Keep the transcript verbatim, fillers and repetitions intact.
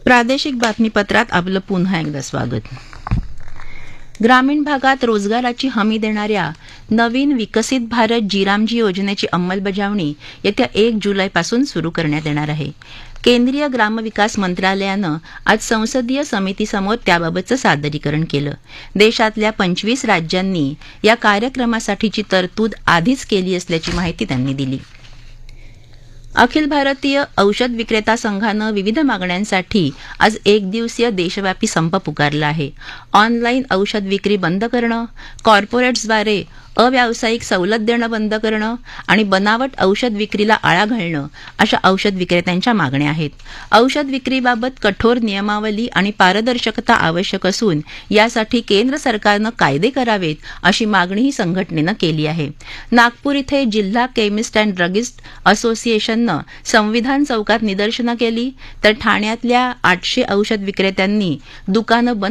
प्रादेशिक बातमीपत्रात आपलं पुन्हा एकदा स्वागत. ग्रामीण भागात रोजगाराची हमी देणाऱ्या नवीन विकसित भारत जीरामजी योजनेची अंमलबजावणी येत्या एक जुलैपासून सुरू करण्यात येणार आहे. केंद्रीय ग्रामविकास मंत्रालयानं आज संसदीय समितीसमोर त्याबाबतचं सादरीकरण केलं. देशातल्या पंचवीस राज्यांनी या कार्यक्रमासाठीची तरतूद आधीच केली असल्याची माहिती त्यांनी दिली. अखिल भारतीय औषध विक्रेता संघानं विविध मागण्यांसाठी आज एक दिवसीय देशव्यापी संप पुकारला आहे. ऑनलाईन औषध विक्री बंद करणं, कॉर्पोरेट्सद्वारे अव्यावसायिक सवलत देणं बंद करणं आणि बनावट औषध विक्रीला आळा घालणं अशा औषध विक्रेत्यांच्या मागण्या आहेत. औषध विक्रीबाबत कठोर नियमावली आणि पारदर्शकता आवश्यक असून यासाठी केंद्र सरकारनं कायदे करावेत अशी मागणीही संघटनेनं केली आहे. नागपूर इथे जिल्हा केमिस्ट अँड ड्रगिस्ट असोसिएशननं संविधान चौकात निदर्शनं केली, तर ठाण्यातल्या आठशे औषध विक्रेत्यांनी दुकानं बंद